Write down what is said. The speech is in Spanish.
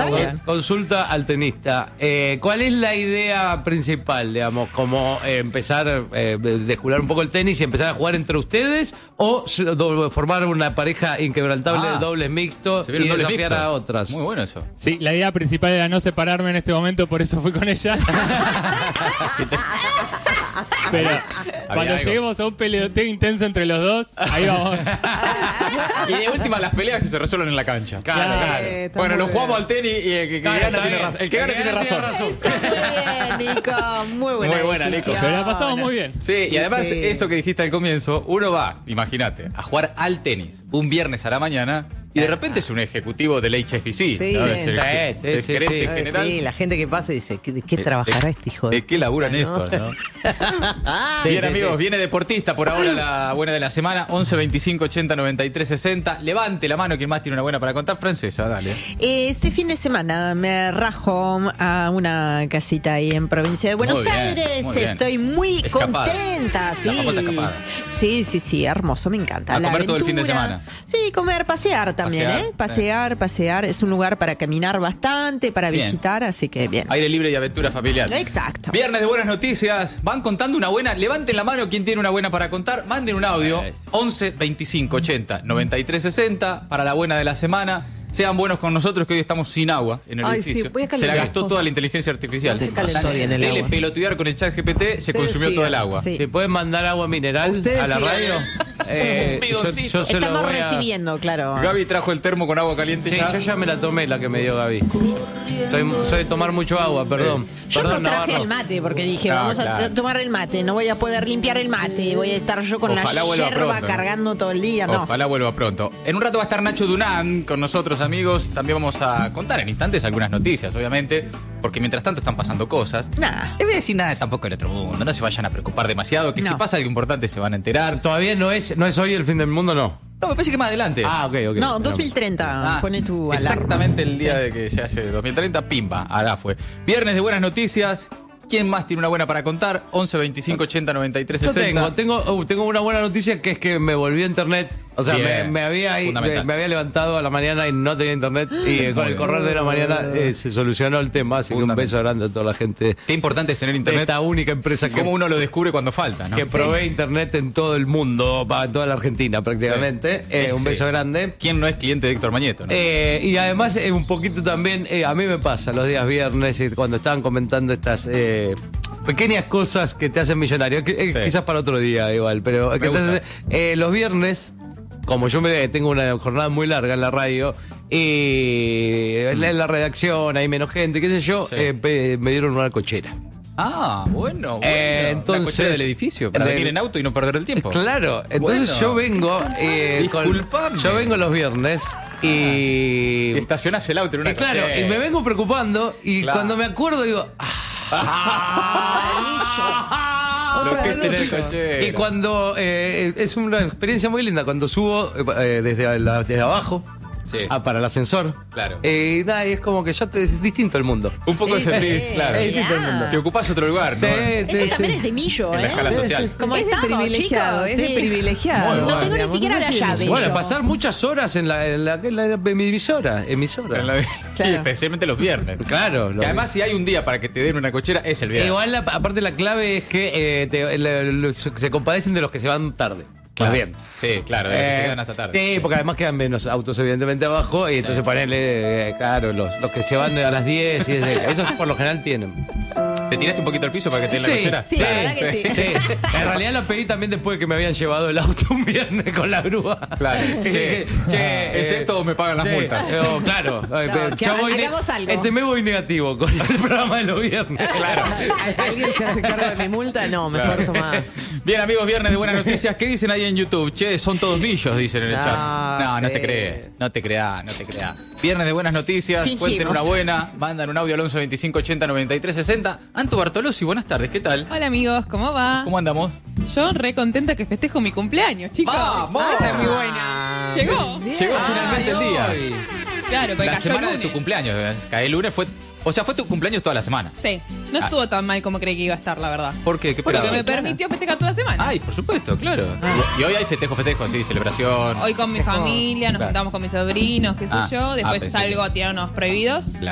Consulta al tenista. ¿Cuál es la idea principal, digamos? ¿Como empezar descular un poco el tenis y empezar a jugar entre ustedes? ¿O formar una pareja inquebrantable de dobles mixtos y desafiar a otras? Muy bueno eso. Sí, la idea principal era no separarme en este momento, por eso fui con ella. Pero cuando lleguemos a un peleoteo intenso entre los dos, ahí vamos. Y de última, las peleas que se resuelven en la cancha. Claro. Bueno, nos jugamos al tenis y el que gana tiene razón. El que gana tiene razón. Está bien, Nico. Muy buena Nico. Pero la pasamos muy bien. Sí, y además eso que dijiste al comienzo, uno va, imagínate, a jugar al tenis un viernes a la mañana y de repente es un ejecutivo del HSBC. Sí, ¿no? Es el gerente general. Sí, la gente que pasa dice, ¿de qué trabajará este hijo ¿De qué laburan estos, no? Bien, amigos, viene deportista por ahora la buena de la semana. 11 25 80 93 60. Levante la mano quien más tiene una buena para contar. Francesa, dale. Este fin de semana me rajo a una casita ahí en provincia de Buenos Aires. Muy bien. Estoy muy contenta. Sí. La famosa escapada. Sí, hermoso, me encanta. A La comer todo el fin de aventura. semana. Sí, comer, pasear también, Pasear. Es un lugar para caminar bastante, para visitar, así que bien. Aire libre y aventura familiar. Exacto. Viernes de buenas noticias. Van contando una buena. Levanten la mano quien tiene una buena para contar. Manden un audio. 11 25 80 93 60 para la buena de la semana. Sean buenos con nosotros que hoy estamos sin agua en el edificio. Se la gastó toda la inteligencia artificial. Pelotudear con el chat GPT se consumió toda el agua. ¿Se pueden mandar agua mineral a la radio? Yo se Estamos lo voy recibiendo, claro. Gaby trajo el termo con agua caliente. Sí, yo ya me la tomé, la que me dio Gaby. Soy de tomar mucho agua, perdón. Yo Perdón, no traje Navarro. el mate porque dije, vamos a tomar el mate. No voy a poder limpiar el mate. Voy a estar yo con Ojalá la yerba cargando todo el día. No. Ojalá vuelva pronto. En un rato va a estar Nacho Dunán con nosotros, amigos. También vamos a contar en instantes algunas noticias, obviamente, porque mientras tanto están pasando cosas. Nah. No voy a decir nada tampoco del otro mundo. No se vayan a preocupar demasiado, que si pasa algo importante se van a enterar. Todavía no es hoy el fin del mundo, ¿no? No, me parece que más adelante. Ok. No, 2030. Pone tu alarma. Exactamente el día de que se hace 2030, pimba, ahora fue. Viernes de buenas noticias. ¿Quién más tiene una buena para contar? 11 25 80 93 60. Yo tengo una buena noticia, que es que me volví a internet. O sea, me había levantado a la mañana y no tenía internet. Y con el correr de la mañana se solucionó el tema. Así que un beso grande a toda la gente. Qué importante es tener internet. Esta única empresa que... Cómo uno lo descubre cuando falta, ¿no? Que provee internet en todo el mundo, en toda la Argentina prácticamente. Un beso grande. ¿Quién no es cliente de Héctor Mañeto, no? Y además un poquito también, a mí me pasa los días viernes, cuando estaban comentando estas... pequeñas cosas que te hacen millonario, quizás para otro día igual, pero los viernes, como yo tengo una jornada muy larga en la radio y en la redacción hay menos gente, qué sé yo, me dieron una cochera. Ah, bueno. Entonces, la cochera del edificio, para venir en auto y no perder el tiempo. Claro, entonces yo vengo yo vengo los viernes y estacionás el auto en una cochera. Claro, y me vengo preocupando y cuando me acuerdo digo... Lo que es tener cochera. Y cuando es una experiencia muy linda cuando subo desde abajo para el ascensor. Claro. Y es como que ya es distinto el mundo. Un poco sentís, claro. Es distinto el mundo. Te ocupás otro lugar, ¿no? Eso también es de Millo, en la escala social. Como es estamos, privilegiado, chicos, es de privilegiado. No tengo ni siquiera la llave. Bueno, yo. pasar muchas horas en la emisora. Y especialmente los viernes. Claro. Que además, si hay un día para que te den una cochera, es el viernes. Igual, aparte, la clave es que se compadecen de los que se van tarde. Claro. Bien. Sí, claro, se quedan hasta tarde. Sí, porque además quedan menos autos, evidentemente, abajo. Y entonces ponele, claro, los que se van a las 10 y esos por lo general tienen. ¿Te tiraste un poquito al piso para que te den la cochera? Sí, la verdad que sí. En realidad la pedí también después de que me habían llevado el auto un viernes con la grúa. Claro. Todos me pagan las multas. Claro. Hagamos algo. Este mes voy negativo con el programa de los viernes. Claro. ¿Alguien se hace cargo de mi multa? No, mejor tomar. Bien, amigos, viernes de buenas noticias. ¿Qué dicen ahí en YouTube? Che, son todos millos, dicen en el chat. No te crees. No te creas. Viernes de buenas noticias. Fingimos. Cuenten una buena. Mandan un audio al 11 25 80 93 60. Anto Bartolozzi, buenas tardes. ¿Qué tal? Hola amigos, ¿cómo va? ¿Cómo andamos? Yo re contenta que festejo mi cumpleaños, chicos. ¡Vamos! Esa es muy buena. Llegó. Llegó finalmente el día. Claro, porque La cayó semana el de tu lunes. cumpleaños. Cae el lunes fue... O sea, fue tu cumpleaños toda la semana. Sí, no estuvo tan mal como creí que iba a estar, la verdad. ¿Por qué? ¿Qué Porque esperabas? me permitió festejar toda la semana. Ay, por supuesto, claro. Y hoy hay festejo, sí, celebración. Hoy con mi familia, nos Claro. juntamos con mis sobrinos, qué sé yo. Después pensé salgo a tirar unos prohibidos. Claro.